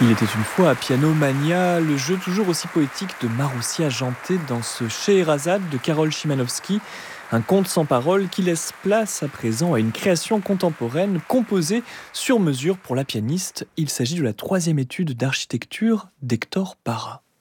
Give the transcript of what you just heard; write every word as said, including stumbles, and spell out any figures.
Il était une fois à Piano Mania, le jeu toujours aussi poétique de Maroussia Janté dans ce Scheherazade de Karol Szymanowski, un conte sans parole qui laisse place à présent à une création contemporaine composée sur mesure pour la pianiste. Il s'agit de la troisième étude d'architecture d'Hector Parra.